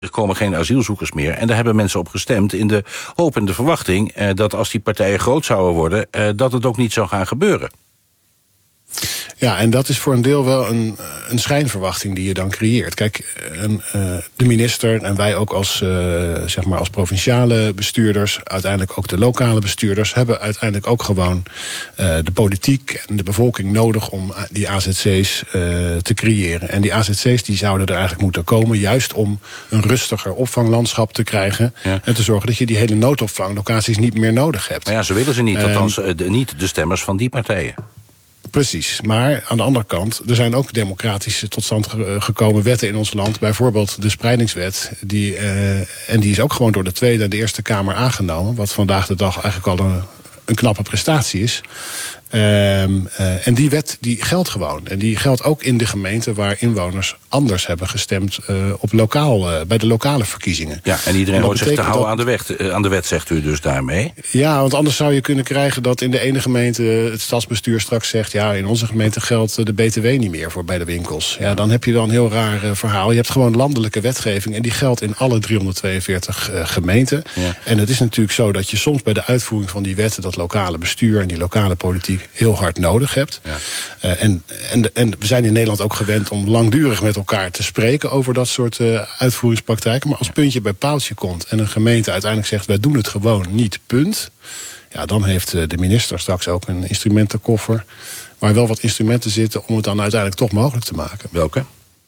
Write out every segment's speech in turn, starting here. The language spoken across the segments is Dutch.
Er komen geen asielzoekers meer. En daar hebben mensen op gestemd in de hoop en de verwachting dat als die partijen groot zouden worden, dat het ook niet zou gaan gebeuren. Ja, en dat is voor een deel wel een schijnverwachting die je dan creëert. Kijk, de minister en wij ook als provinciale bestuurders, uiteindelijk ook de lokale bestuurders, hebben uiteindelijk ook gewoon de politiek en de bevolking nodig om die AZC's te creëren. En die AZC's die zouden er eigenlijk moeten komen, juist om een rustiger opvanglandschap te krijgen. Ja. En te zorgen dat je die hele noodopvanglocaties niet meer nodig hebt. Maar ja, zo willen ze niet, althans niet de stemmers van die partijen. Precies, maar aan de andere kant, er zijn ook democratisch tot stand gekomen wetten in ons land. Bijvoorbeeld de spreidingswet, die is ook gewoon door de Tweede en de Eerste Kamer aangenomen. Wat vandaag de dag eigenlijk al een knappe prestatie is. En die wet die geldt gewoon. En die geldt ook in de gemeenten waar inwoners anders hebben gestemd bij de lokale verkiezingen. Ja, en iedereen hoort zich te houden aan de wet, zegt u dus daarmee? Ja, want anders zou je kunnen krijgen dat in de ene gemeente het stadsbestuur straks zegt, ja, in onze gemeente geldt de BTW niet meer bij de winkels. Ja, dan heb je dan een heel raar verhaal. Je hebt gewoon landelijke wetgeving en die geldt in alle 342 gemeenten. Ja. En het is natuurlijk zo dat je soms bij de uitvoering van die wetten dat lokale bestuur en die lokale politiek heel hard nodig hebt. Ja. En we zijn in Nederland ook gewend om langdurig met elkaar te spreken over dat soort uitvoeringspraktijken. Maar als puntje bij paaltje komt en een gemeente uiteindelijk zegt, wij doen het gewoon niet, punt. Ja, dan heeft de minister straks ook een instrumentenkoffer waar wel wat instrumenten zitten om het dan uiteindelijk toch mogelijk te maken. Welke?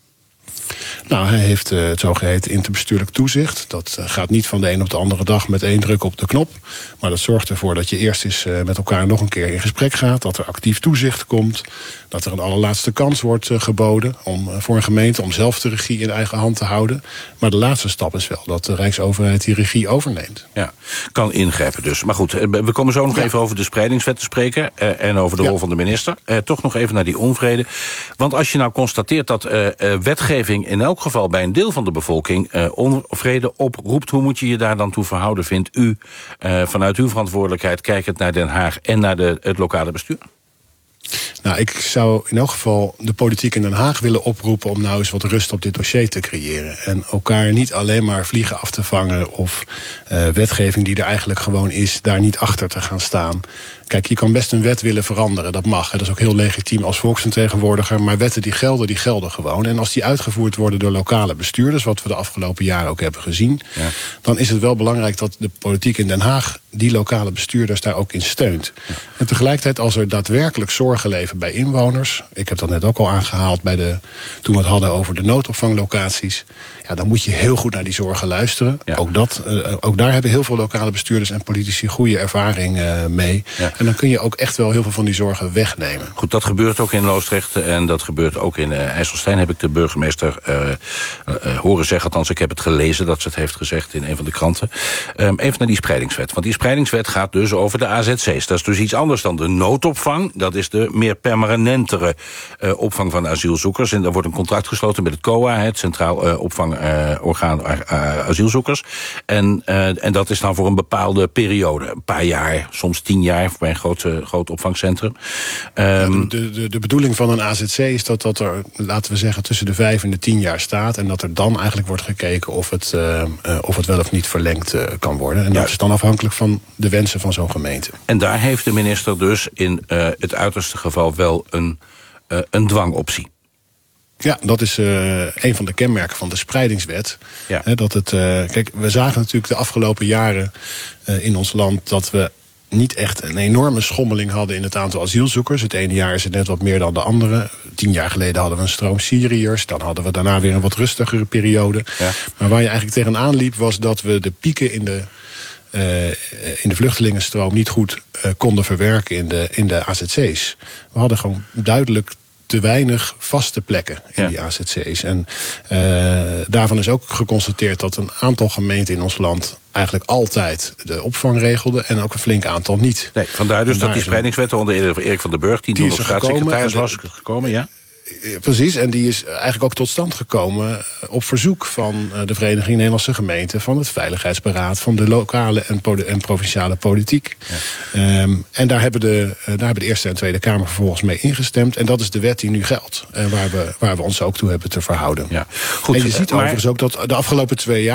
Nou, hij heeft het zogeheten interbestuurlijk toezicht. Dat gaat niet van de een op de andere dag met één druk op de knop. Maar dat zorgt ervoor dat je eerst eens met elkaar nog een keer in gesprek gaat. Dat er actief toezicht komt. Dat er een allerlaatste kans wordt geboden voor een gemeente om zelf de regie in eigen hand te houden. Maar de laatste stap is wel dat de Rijksoverheid die regie overneemt. Ja, kan ingrijpen dus. Maar goed, we komen zo nog even over de spreidingswet te spreken en over de rol van de minister. Toch nog even naar die onvrede. Want als je nou constateert dat wetgeving in elk geval bij een deel van de bevolking onvrede oproept, hoe moet je je daar dan toe verhouden, vindt u, vanuit uw verantwoordelijkheid, kijkend naar Den Haag en naar het lokale bestuur? Nou, ik zou in elk geval de politiek in Den Haag willen oproepen om nou eens wat rust op dit dossier te creëren. En elkaar niet alleen maar vliegen af te vangen of wetgeving die er eigenlijk gewoon is, daar niet achter te gaan staan. Kijk, je kan best een wet willen veranderen, dat mag. Dat is ook heel legitiem als volksvertegenwoordiger. Maar wetten die gelden gewoon. En als die uitgevoerd worden door lokale bestuurders, wat we de afgelopen jaren ook hebben gezien, ja, dan is het wel belangrijk dat de politiek in Den Haag die lokale bestuurders daar ook in steunt. Ja. En tegelijkertijd, als er daadwerkelijk zorgen leven bij inwoners, ik heb dat net ook al aangehaald toen we het hadden over de noodopvanglocaties, ja, dan moet je heel goed naar die zorgen luisteren. Ja. Ook daar hebben heel veel lokale bestuurders en politici goede ervaring mee. Ja. En dan kun je ook echt wel heel veel van die zorgen wegnemen. Goed, dat gebeurt ook in Loosdrecht en dat gebeurt ook in IJsselstein. Heb ik de burgemeester horen zeggen, althans ik heb het gelezen dat ze het heeft gezegd in een van de kranten. Even naar die spreidingswet. Want die spreidingswet gaat dus over de AZC's. Dat is dus iets anders dan de noodopvang. Dat is de meer permanentere opvang van asielzoekers. En daar wordt een contract gesloten met het COA, het Centraal Opvangorgaan Asielzoekers. En dat is dan voor een bepaalde periode. Een paar jaar, soms 10 jaar bij een groot opvangcentrum. De bedoeling van een AZC is dat er, laten we zeggen, tussen de 5 en de 10 jaar staat. En dat er dan eigenlijk wordt gekeken of het wel of niet verlengd kan worden. En dat is dan afhankelijk van de wensen van zo'n gemeente. En daar heeft de minister dus in het uiterste geval wel een dwangoptie. Ja, dat is een van de kenmerken van de spreidingswet. Ja. Kijk, we zagen natuurlijk de afgelopen jaren in ons land dat we niet echt een enorme schommeling hadden in het aantal asielzoekers. Het ene jaar is het net wat meer dan de andere. 10 jaar geleden hadden we een stroom Syriërs. Dan hadden we daarna weer een wat rustigere periode. Ja. Maar waar je eigenlijk tegenaan liep was dat we de pieken in de vluchtelingenstroom niet goed konden verwerken in de AZC's. We hadden gewoon duidelijk te weinig vaste plekken in die AZC's. En daarvan is ook geconstateerd dat een aantal gemeenten in ons land eigenlijk altijd de opvang regelde en ook een flink aantal niet. Nee, vandaar dus dat die spreidingswet onder Erik van den Burg, die toen nog staatssecretaris was gekomen, ja? Precies, en die is eigenlijk ook tot stand gekomen op verzoek van de Vereniging Nederlandse Gemeenten, van het Veiligheidsberaad, van de lokale en provinciale politiek. Ja. En daar hebben de Eerste en Tweede Kamer vervolgens mee ingestemd. En dat is de wet die nu geldt. En waar we ons ook toe hebben te verhouden. Ja. Goed, en je ziet overigens ook dat de afgelopen 2 jaar